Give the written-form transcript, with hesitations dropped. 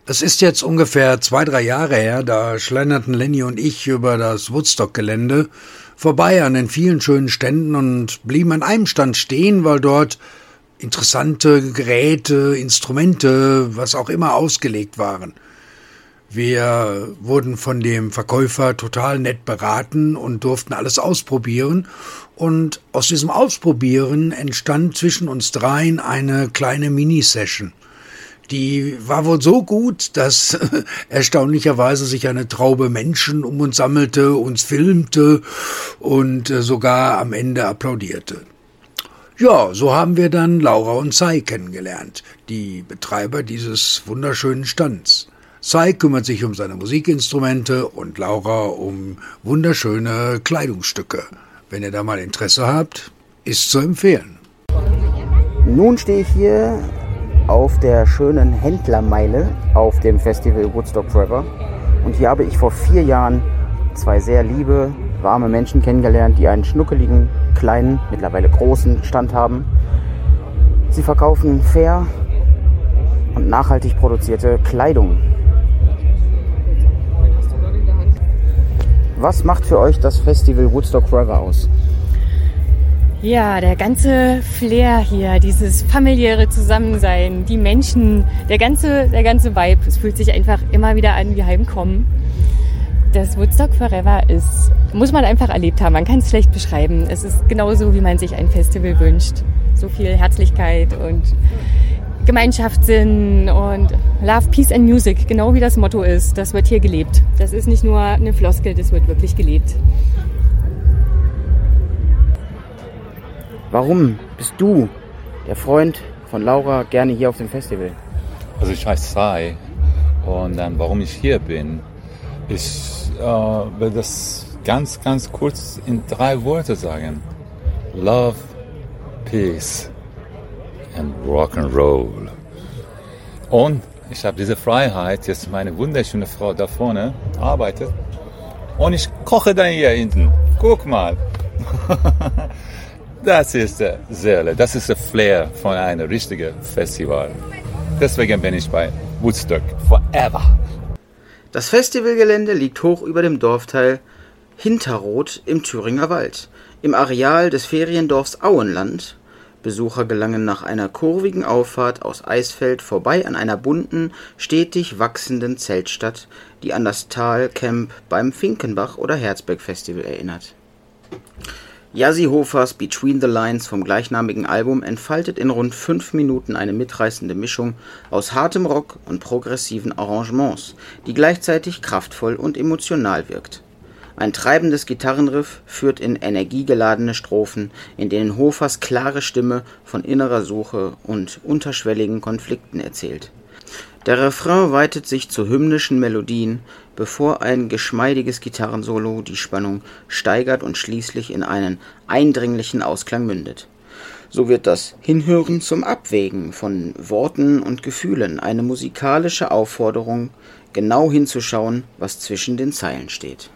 Es ist jetzt ungefähr 2, 3 Jahre her, da schlenderten Lenny und ich über das Woodstock-Gelände vorbei an den vielen schönen Ständen und blieben an einem Stand stehen, weil dort interessante Geräte, Instrumente, was auch immer ausgelegt waren. Wir wurden von dem Verkäufer total nett beraten und durften alles ausprobieren. Und aus diesem Ausprobieren entstand zwischen uns dreien eine kleine Mini-Session. Die war wohl so gut, dass erstaunlicherweise sich eine Traube Menschen um uns sammelte, uns filmte und sogar am Ende applaudierte. Ja, so haben wir dann Laura und Sai kennengelernt, die Betreiber dieses wunderschönen Stands. Sai kümmert sich um seine Musikinstrumente und Laura um wunderschöne Kleidungsstücke. Wenn ihr da mal Interesse habt, ist zu empfehlen. Nun stehe ich hier auf der schönen Händlermeile auf dem Festival Woodstock Forever. Und hier habe ich vor 4 Jahren 2 sehr liebe, warme Menschen kennengelernt, die einen schnuckeligen, kleinen, mittlerweile großen Stand haben. Sie verkaufen fair und nachhaltig produzierte Kleidung. Was macht für euch das Festival Woodstock Forever aus? Ja, der ganze Flair hier, dieses familiäre Zusammensein, die Menschen, der ganze Vibe, es fühlt sich einfach immer wieder an wie Heimkommen. Das Woodstock Forever muss man einfach erlebt haben, man kann es schlecht beschreiben. Es ist genauso, wie man sich ein Festival wünscht. So viel Herzlichkeit und Gemeinschaftssinn und Love, Peace and Music, genau wie das Motto ist, das wird hier gelebt. Das ist nicht nur eine Floskel, das wird wirklich gelebt. Warum bist du, der Freund von Laura, gerne hier auf dem Festival? Also ich heiße Sai und warum ich hier bin, ich will das ganz kurz in 3 Worte sagen. Love, Peace and Rock'n'Roll. Und ich habe diese Freiheit, jetzt meine wunderschöne Frau da vorne arbeitet und ich koche dann hier hinten. Guck mal. Das ist die Seele, das ist der Flair von einem richtigen Festival. Deswegen bin ich bei Woodstock Forever. Das Festivalgelände liegt hoch über dem Dorfteil Hinterroth im Thüringer Wald, im Areal des Feriendorfs Auenland. Besucher gelangen nach einer kurvigen Auffahrt aus Eisfeld vorbei an einer bunten, stetig wachsenden Zeltstadt, die an das Talcamp beim Finkenbach- oder Herzberg-Festival erinnert. Jassi Hofers Between the Lines vom gleichnamigen Album entfaltet in rund 5 Minuten eine mitreißende Mischung aus hartem Rock und progressiven Arrangements, die gleichzeitig kraftvoll und emotional wirkt. Ein treibendes Gitarrenriff führt in energiegeladene Strophen, in denen Hofers klare Stimme von innerer Suche und unterschwelligen Konflikten erzählt. Der Refrain weitet sich zu hymnischen Melodien, bevor ein geschmeidiges Gitarrensolo die Spannung steigert und schließlich in einen eindringlichen Ausklang mündet. So wird das Hinhören zum Abwägen von Worten und Gefühlen eine musikalische Aufforderung, genau hinzuschauen, was zwischen den Zeilen steht.